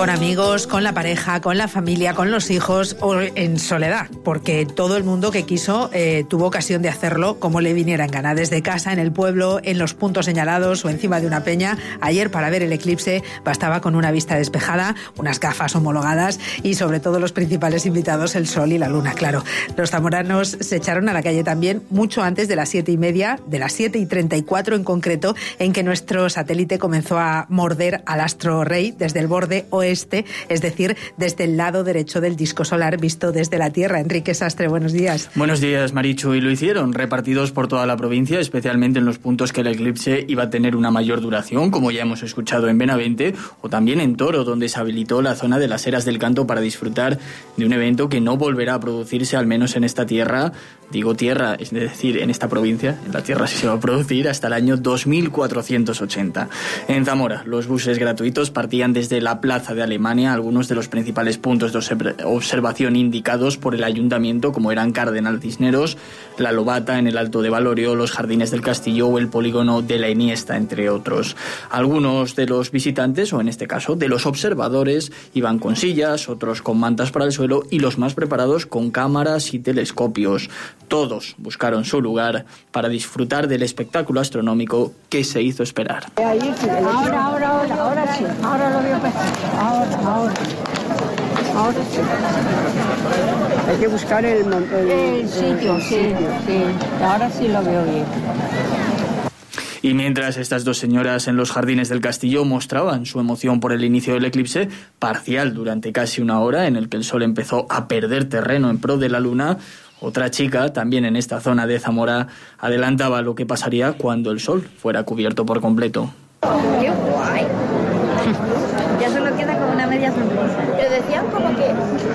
Con amigos, con la pareja, con la familia, con los hijos o en soledad, porque todo el mundo que quiso tuvo ocasión de hacerlo como le viniera en gana, desde casa, en el pueblo, en los puntos señalados o encima de una peña. Ayer, para ver el eclipse, bastaba con una vista despejada, unas gafas homologadas y sobre todo los principales invitados, el sol y la luna, claro. Los zamoranos se echaron a la calle también mucho antes de las 7:30, de las 7:34 en concreto, en que nuestro satélite comenzó a morder al astro rey desde el borde oeste, es decir, desde el lado derecho del disco solar visto desde la Tierra. Enrique Sastre, buenos días. Buenos días, Marichu. Y lo hicieron, repartidos por toda la provincia, especialmente en los puntos que el eclipse iba a tener una mayor duración, como ya hemos escuchado en Benavente, o también en Toro, donde se habilitó la zona de las Eras del Canto para disfrutar de un evento que no volverá a producirse, al menos en esta tierra. Digo tierra, es decir, en esta provincia, en la tierra sí se va a producir hasta el año 2480. En Zamora, los buses gratuitos partían desde la Plaza de Alemania, algunos de los principales puntos de observación indicados por el ayuntamiento, como eran Cardenal Cisneros, La Lobata en el Alto de Valorio, los Jardines del Castillo o el polígono de la Iniesta, entre otros. Algunos de los visitantes, o en este caso de los observadores, iban con sillas, otros con mantas para el suelo y los más preparados con cámaras y telescopios. Todos buscaron su lugar para disfrutar del espectáculo astronómico que se hizo esperar. Ahora sí, ahora lo veo perfecto. Ahora sí. Hay que buscar el sitio, sí. Ahora sí lo veo bien. Y mientras estas dos señoras en los Jardines del Castillo mostraban su emoción por el inicio del eclipse, parcial durante casi una hora, en el que el sol empezó a perder terreno en pro de la luna, otra chica, también en esta zona de Zamora, adelantaba lo que pasaría cuando el sol fuera cubierto por completo. ¡Qué guay! Ya solo queda como una media sonrisa. Pero decían como que...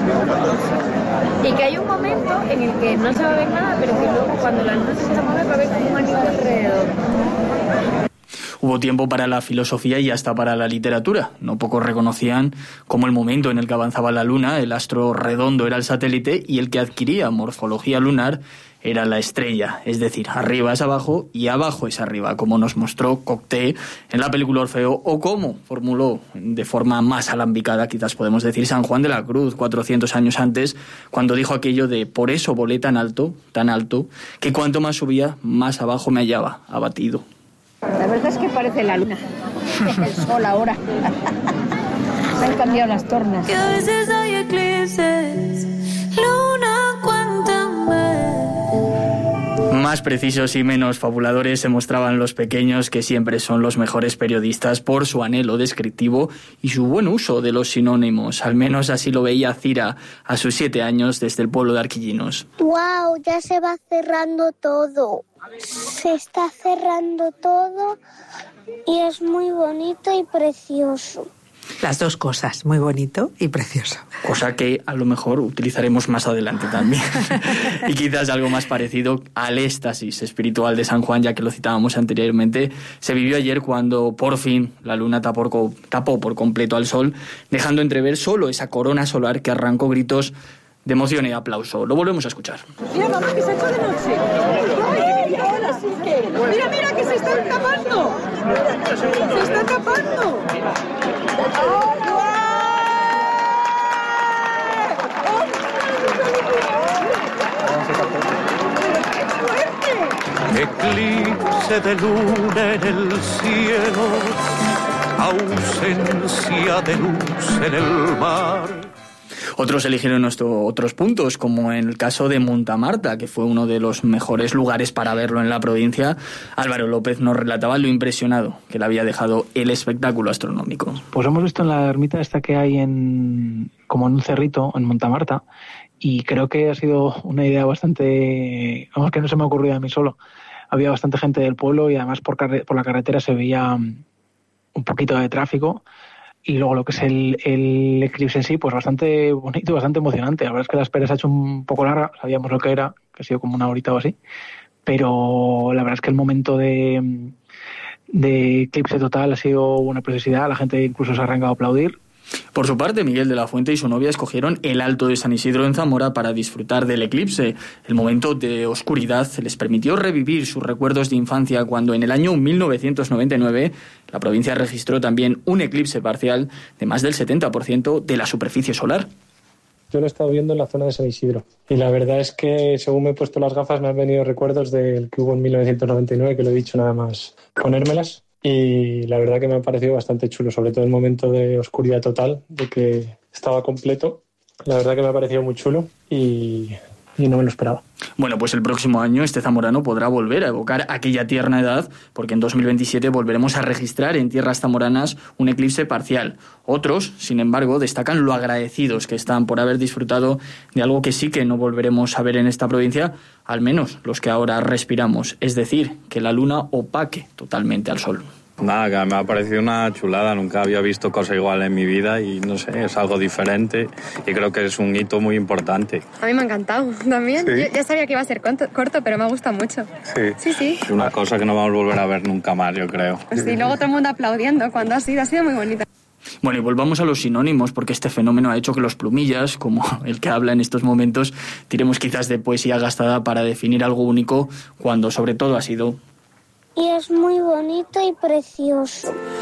Y que hay un momento en el que no se va a ver nada, pero que luego cuando la luna se mueve va a ver como un anillo alrededor. Hubo tiempo para la filosofía y hasta para la literatura. No pocos reconocían como el momento en el que avanzaba la luna, el astro redondo era el satélite y el que adquiría morfología lunar era la estrella. Es decir, arriba es abajo y abajo es arriba, como nos mostró Cocteau en la película Orfeo, o como formuló de forma más alambicada, quizás podemos decir, San Juan de la Cruz 400 años antes, cuando dijo aquello de: por eso volé tan alto, que cuanto más subía, más abajo me hallaba, abatido. La verdad es que parece la luna. El sol ahora. Se han cambiado las tornas. Que a veces hay eclipses, luna, cuéntame. Más precisos y menos fabuladores se mostraban los pequeños, que siempre son los mejores periodistas por su anhelo descriptivo y su buen uso de los sinónimos. Al menos así lo veía Cira a sus 7 años desde el pueblo de Arquillinos. ¡Wow! Ya se va cerrando todo. Se está cerrando todo y es muy bonito y precioso. Las dos cosas, muy bonito y precioso. Cosa que a lo mejor utilizaremos más adelante también. Y quizás algo más parecido al éxtasis espiritual de San Juan, ya que lo citábamos anteriormente, se vivió ayer cuando por fin la luna tapó por completo al sol, dejando entrever solo esa corona solar que arrancó gritos de emoción y aplauso. Lo volvemos a escuchar. Mira, mamá, que se ha hecho de noche. ¡Ay, ahora sí que! Mira, que se están tapando. Se está tapando. Eclipse de luna en el cielo, ausencia de luz en el mar. Otros eligieron otros puntos, como en el caso de Montamarta, que fue uno de los mejores lugares para verlo en la provincia. Álvaro López nos relataba lo impresionado que le había dejado el espectáculo astronómico. Pues hemos visto en la ermita esta que hay como en un cerrito, en Montamarta, y creo que ha sido una idea bastante... Vamos, que no se me ha ocurrido a mí solo. Había bastante gente del pueblo y además por la carretera se veía un poquito de tráfico. Y luego lo que es el eclipse en sí, pues bastante bonito, bastante emocionante. La verdad es que la espera se ha hecho un poco larga, sabíamos lo que era, que ha sido como una horita o así. Pero la verdad es que el momento de eclipse total ha sido una preciosidad, la gente incluso se ha arrancado a aplaudir. Por su parte, Miguel de la Fuente y su novia escogieron el Alto de San Isidro en Zamora para disfrutar del eclipse. El momento de oscuridad les permitió revivir sus recuerdos de infancia cuando en el año 1999 la provincia registró también un eclipse parcial de más del 70% de la superficie solar. Yo lo he estado viendo en la zona de San Isidro y la verdad es que según me he puesto las gafas me han venido recuerdos del que hubo en 1999, que lo he dicho nada más ponérmelas. Y la verdad que me ha parecido bastante chulo, sobre todo el momento de oscuridad total, de que estaba completo. La verdad que me ha parecido muy chulo y no me lo esperaba. Bueno, pues el próximo año este zamorano podrá volver a evocar aquella tierna edad, porque en 2027 volveremos a registrar en tierras zamoranas un eclipse parcial. Otros, sin embargo, destacan lo agradecidos que están por haber disfrutado de algo que sí que no volveremos a ver en esta provincia, al menos los que ahora respiramos, es decir, que la luna opaque totalmente al sol. Nada, que me ha parecido una chulada, nunca había visto cosa igual en mi vida y no sé, es algo diferente y creo que es un hito muy importante. A mí me ha encantado también, ¿Sí? Yo ya sabía que iba a ser corto, pero me ha gustado mucho. Sí. Es una cosa que no vamos a volver a ver nunca más, yo creo. Pues sí, luego todo el mundo aplaudiendo cuando ha sido muy bonito. Bueno, y volvamos a los sinónimos, porque este fenómeno ha hecho que los plumillas, como el que habla en estos momentos, tiremos quizás de poesía gastada para definir algo único, cuando sobre todo ha sido... Y es muy bonito y precioso.